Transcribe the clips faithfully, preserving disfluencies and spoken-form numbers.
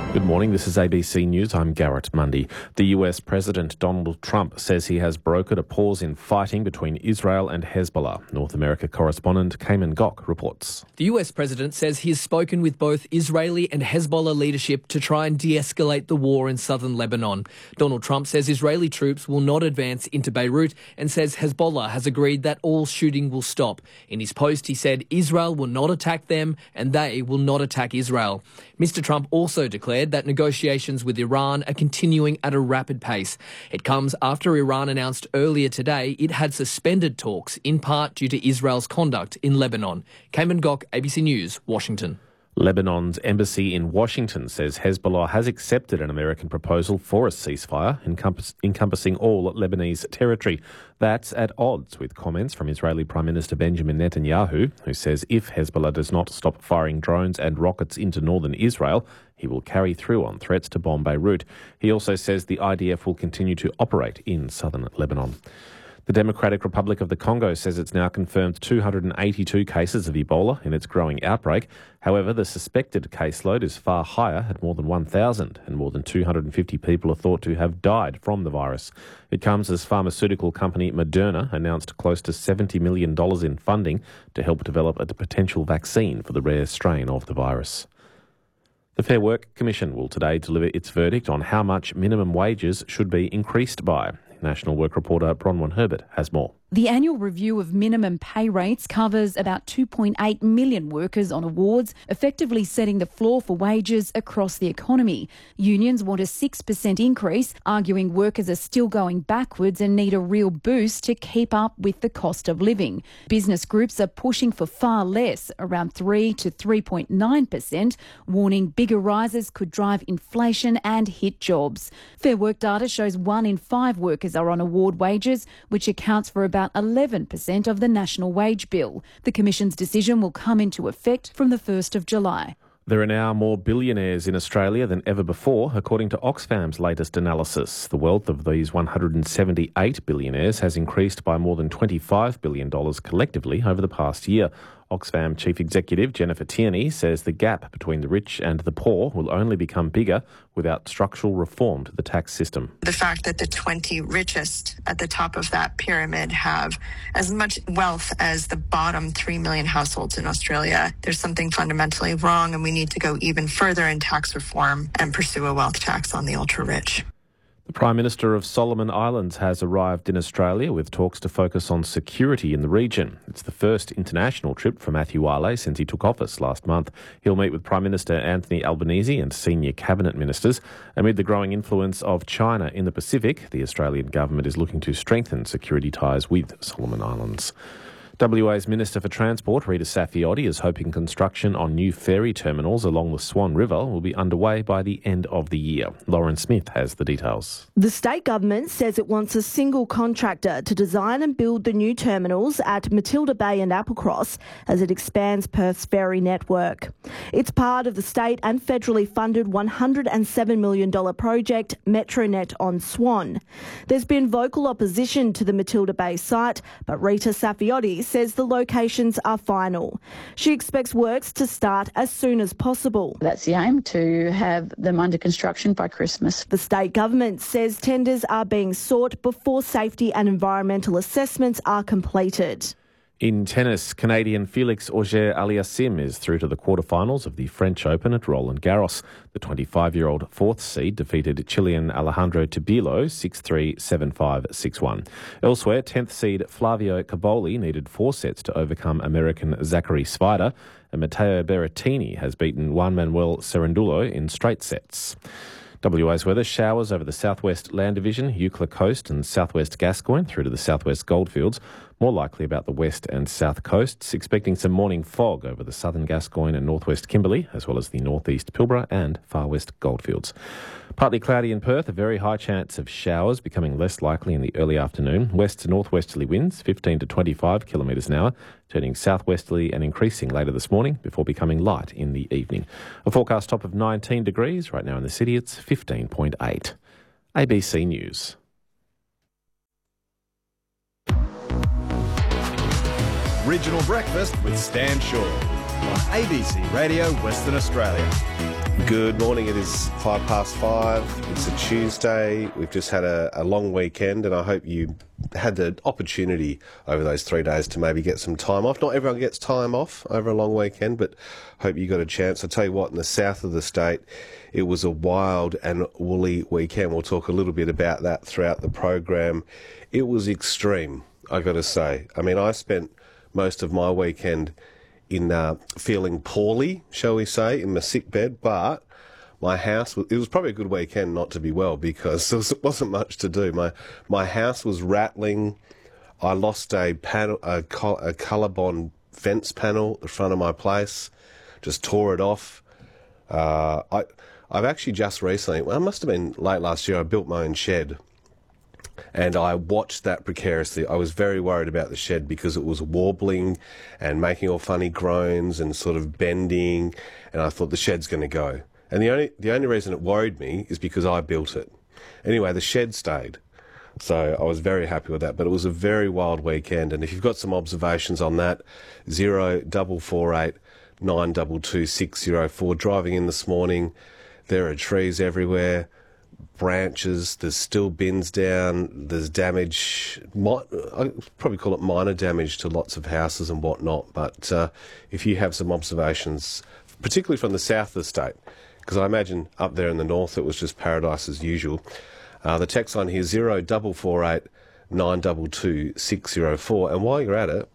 Good morning, this is A B C News. I'm Garrett Mundy. The U S President Donald Trump says he has brokered a pause in fighting between Israel and Hezbollah. North America correspondent Cayman Gok reports. The U S President says he has spoken with both Israeli and Hezbollah leadership to try and de-escalate the war in southern Lebanon. Donald Trump says Israeli troops will not advance into Beirut and says Hezbollah has agreed that all shooting will stop. In his post, he said Israel will not attack them and they will not attack Israel. Mister Trump also declared that negotiations with Iran are continuing at a rapid pace. It comes after Iran announced earlier today it had suspended talks, in part due to Israel's conduct in Lebanon. Cayman Gok, A B C News, Washington. Lebanon's embassy in Washington says Hezbollah has accepted an American proposal for a ceasefire encompass- encompassing all Lebanese territory. That's at odds with comments from Israeli Prime Minister Benjamin Netanyahu, who says if Hezbollah does not stop firing drones and rockets into northern Israel, he will carry through on threats to bomb Beirut. He also says the I D F will continue to operate in southern Lebanon. The Democratic Republic of the Congo says it's now confirmed two hundred eighty-two cases of Ebola in its growing outbreak. However, the suspected caseload is far higher at more than one thousand, and more than two hundred fifty people are thought to have died from the virus. It comes as pharmaceutical company Moderna announced close to seventy million dollars in funding to help develop a potential vaccine for the rare strain of the virus. The Fair Work Commission will today deliver its verdict on how much minimum wages should be increased by. National Work reporter Bronwyn Herbert has more. The annual review of minimum pay rates covers about two point eight million workers on awards, effectively setting the floor for wages across the economy. Unions want a six percent increase, arguing workers are still going backwards and need a real boost to keep up with the cost of living. Business groups are pushing for far less, around three to three point nine percent, warning bigger rises could drive inflation and hit jobs. Fair Work data shows one in five workers are on award wages, which accounts for about eleven percent of the national wage bill. The Commission's decision will come into effect from the first of July. There are now more billionaires in Australia than ever before, according to Oxfam's latest analysis. The wealth of these one hundred seventy-eight billionaires has increased by more than twenty-five billion dollars collectively over the past year. Oxfam Chief Executive Jennifer Tierney says the gap between the rich and the poor will only become bigger without structural reform to the tax system. The fact that the twenty richest at the top of that pyramid have as much wealth as the bottom three million households in Australia, there's something fundamentally wrong, and we need to go even further in tax reform and pursue a wealth tax on the ultra-rich. The Prime Minister of Solomon Islands has arrived in Australia with talks to focus on security in the region. It's the first international trip for Matthew Wale since he took office last month. He'll meet with Prime Minister Anthony Albanese and senior cabinet ministers. Amid the growing influence of China in the Pacific, the Australian government is looking to strengthen security ties with Solomon Islands. W A's Minister for Transport, Rita Saffioti, is hoping construction on new ferry terminals along the Swan River will be underway by the end of the year. Lauren Smith has the details. The state government says it wants a single contractor to design and build the new terminals at Matilda Bay and Applecross as it expands Perth's ferry network. It's part of the state and federally funded one hundred seven million dollars project Metronet on Swan. There's been vocal opposition to the Matilda Bay site, but Rita Saffioti says the locations are final. She expects works to start as soon as possible. That's the aim, to have them under construction by Christmas. The state government says tenders are being sought before safety and environmental assessments are completed. In tennis, Canadian Felix Auger-Aliassime is through to the quarterfinals of the French Open at Roland Garros. The twenty-five-year-old fourth seed defeated Chilean Alejandro Tabilo six three, seven five, six one. Elsewhere, tenth seed Flavio Caboli needed four sets to overcome American Zachary Svider, and Matteo Berrettini has beaten Juan Manuel Cerundolo in straight sets. W A's weather: showers over the southwest Land Division, Eucla Coast and southwest Gascoyne through to the southwest Goldfields. More likely about the west and south coasts, expecting some morning fog over the southern Gascoyne and northwest Kimberley, as well as the northeast Pilbara and far west Goldfields. Partly cloudy in Perth, a very high chance of showers, becoming less likely in the early afternoon. West to northwesterly winds, fifteen to twenty-five kilometres an hour, turning southwesterly and increasing later this morning before becoming light in the evening. A forecast top of nineteen degrees. Right now in the city, it's fifteen point eight. A B C News. Regional Breakfast with Stan Shaw on A B C Radio Western Australia. Good morning. It is five past five. It's a Tuesday. We've just had a, a long weekend, and I hope you had the opportunity over those three days to maybe get some time off. Not everyone gets time off over a long weekend, but hope you got a chance. I'll tell you what, in the south of the state, it was a wild and woolly weekend. We'll talk a little bit about that throughout the program. It was extreme, I got to say. I mean, I spent most of my weekend in uh, feeling poorly, shall we say, in my sick bed, but my house, was, it was probably a good weekend not to be well because there was, wasn't much to do. My my house was rattling. I lost a panel, a, col- a Colorbond fence panel at the front of my place, just tore it off. Uh, I, I've actually just recently, well, it must have been late last year, I built my own shed. And I watched that precariously. I was very worried about the shed because it was wobbling and making all funny groans and sort of bending. And I thought the shed's going to go. And the only the only reason it worried me is because I built it. Anyway, the shed stayed. So I was very happy with that. But it was a very wild weekend. And if you've got some observations on that, zero double four eight nine double two six zero four. Driving in this morning, there are trees everywhere. Branches, there's still bins down, there's damage, I'd probably call it minor damage to lots of houses and whatnot, but uh, if you have some observations, particularly from the south of the state, because I imagine up there in the north it was just paradise as usual, uh, the text line here, zero double four eight nine double two six zero four, and while you're at it,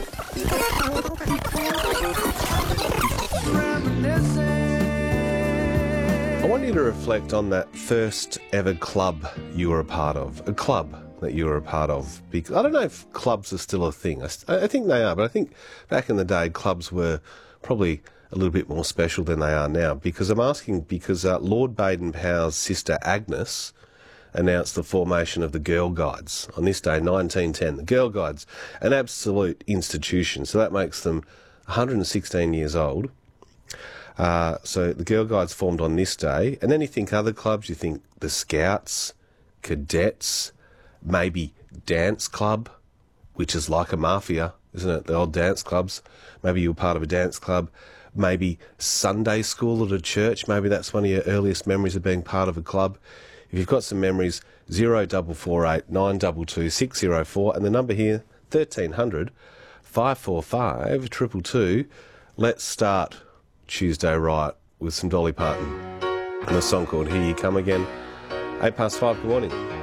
I want you to reflect on that first ever club you were a part of, a club that you were a part of. Because I don't know if clubs are still a thing. I, I think they are, but I think back in the day clubs were probably a little bit more special than they are now. Because I'm asking because uh, Lord Baden-Powell's sister Agnes announced the formation of the Girl Guides on this day, nineteen ten. The Girl Guides, an absolute institution. So that makes them one hundred sixteen years old. Uh, so the Girl Guides formed on this day, and then you think other clubs, you think the Scouts, Cadets, maybe Dance Club, which is like a mafia, isn't it? The old dance clubs. Maybe you were part of a dance club. Maybe Sunday school at a church. Maybe that's one of your earliest memories of being part of a club. If you've got some memories, zero double four eight nine double two six zero four, and the number here, thirteen hundred five four five two two two. Let's start Tuesday right with some Dolly Parton and a song called Here You Come Again. Eight past five, good morning.